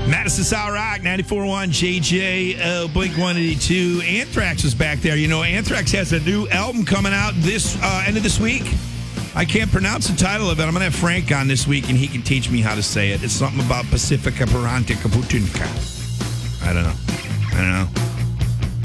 Madison Solid Rock, 94.1 JJ, Blink 182. Anthrax is back there. You know, Anthrax has a new album coming out this end of this week. I can't pronounce the title of it. I'm going to have Frank on this week, and he can teach me how to say it. It's something about Pacifica Parantica Putinka. I don't know.